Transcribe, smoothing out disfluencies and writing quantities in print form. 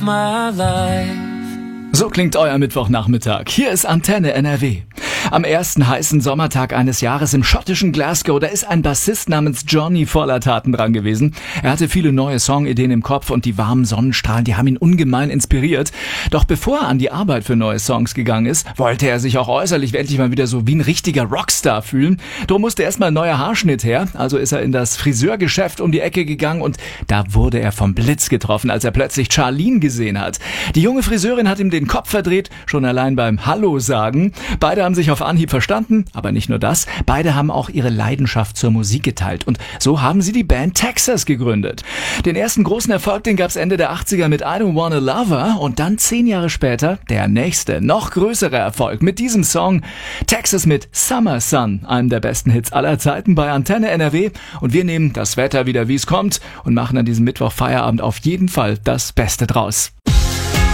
my life. So klingt euer Mittwochnachmittag. Hier ist Antenne NRW. Am ersten heißen Sommertag eines Jahres im schottischen Glasgow, da ist ein Bassist namens Johnny voller Taten dran gewesen. Er hatte viele neue Songideen im Kopf und die warmen Sonnenstrahlen, die haben ihn ungemein inspiriert. Doch bevor er an die Arbeit für neue Songs gegangen ist, wollte er sich auch äußerlich endlich mal wieder so wie ein richtiger Rockstar fühlen. Darum musste erstmal ein neuer Haarschnitt her. Also ist er in das Friseurgeschäft um die Ecke gegangen und da wurde er vom Blitz getroffen, als er plötzlich Charlene gesehen hat. Die junge Friseurin hat ihm den Kopf verdreht, schon allein beim Hallo sagen. Beide haben sich auf Anhieb verstanden, aber nicht nur das, beide haben auch ihre Leidenschaft zur Musik geteilt und so haben sie die Band Texas gegründet. Den ersten großen Erfolg, den gab's Ende der 80er mit I Don't Wanna Love Her und dann 10 Jahre später der nächste, noch größere Erfolg mit diesem Song Texas mit Summer Sun, einem der besten Hits aller Zeiten bei Antenne NRW und wir nehmen das Wetter wieder, wie es kommt und machen an diesem Mittwoch Feierabend auf jeden Fall das Beste draus.